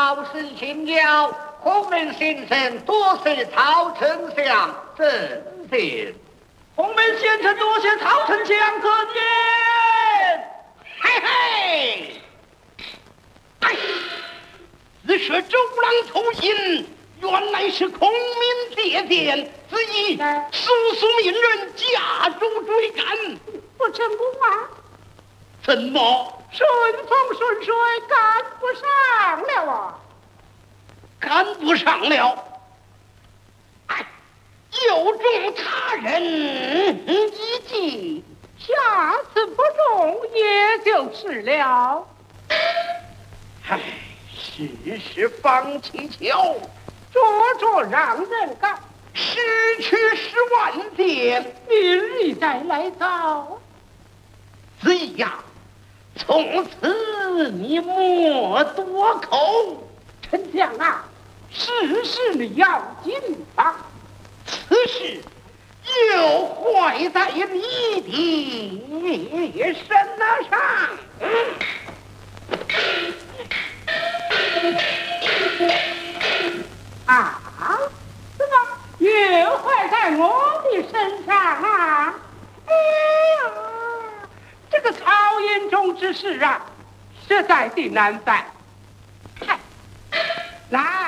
朝时行了，孔明先生多谢曹丞相赠信。 孔明先生多谢曹丞相可见。 嘿嘿，哎，此时周郎偷信，原来是孔明借箭，子以速速命人加州追赶， 不成功啊！ 怎么顺风顺水，赶不上了啊！ 赶不上了？哎，又中他人一计， 下次不中也就是了。 唉，世事方蹊跷， 灼灼让人告， 失去10万箭， 明日再来找。 子义呀，从此你莫多口。 丞相啊，事事你要谨防， 此事又坏在你的身上。 啊？怎么又坏在我的身上啊？哎呀，这个曹营中之事啊，实在的难办。嗨，来。